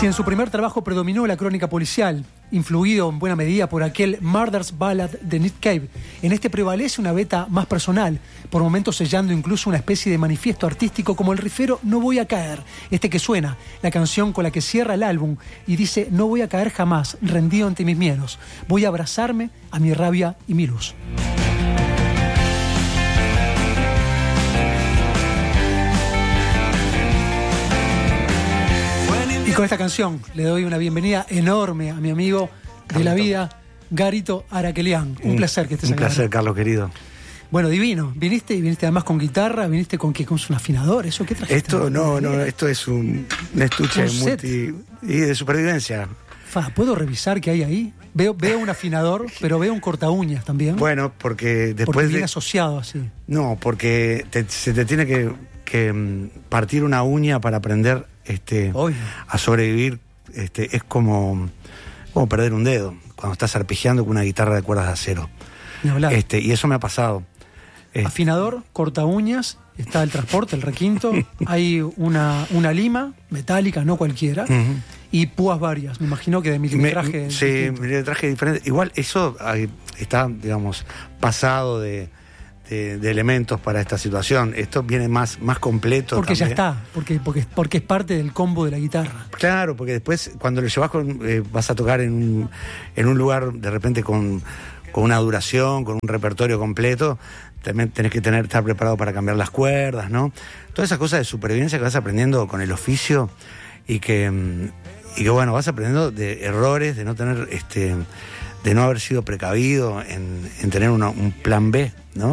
Si en su primer trabajo predominó la crónica policial, influido en buena medida por aquel Murder's Ballad de Nick Cave, en este prevalece una beta más personal, por momentos sellando incluso una especie de manifiesto artístico como el rifero No Voy a Caer, este que suena, la canción con la que cierra el álbum y dice: no voy a caer jamás, rendido ante mis miedos, voy a abrazarme a mi rabia y mi luz. Y con esta canción le doy una bienvenida enorme a mi amigo de la vida, Garito Araquelián. Un placer que estés acá. Un placer, Carlos, querido. Bueno, divino. Viniste además con guitarra, viniste con ¿qué? Con un afinador, ¿eso qué trajiste? Esto es un estuche de supervivencia. ¿Puedo revisar qué hay ahí? Veo un afinador, pero veo un corta uñas también. Bueno, porque después porque viene asociado así. No, porque se te tiene que partir una uña para aprender a sobrevivir. Es como perder un dedo cuando estás arpegiando con una guitarra de cuerdas de acero. Ni hablar. Y eso me ha pasado. Afinador, corta uñas, está el transporte, el requinto, hay una lima metálica, no cualquiera, y púas varias, me imagino que de milimetraje. Sí, milimetraje diferente. Igual eso está, digamos, pasado de elementos para esta situación. Esto viene más completo. Porque también. Ya está, porque es parte del combo de la guitarra. Claro, porque después cuando lo llevas vas a tocar en un lugar de repente con una duración, con un repertorio completo, también tenés que estar preparado para cambiar las cuerdas, ¿no? Todas esas cosas de supervivencia que vas aprendiendo con el oficio y que bueno, vas aprendiendo de errores, de no tener de no haber sido precavido en tener un plan B, ¿no?